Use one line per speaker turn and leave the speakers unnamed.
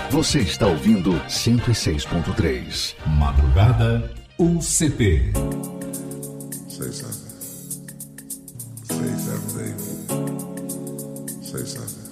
Você está ouvindo 106.3.
Madrugada UCP.
Say something. Say something, baby. Say something.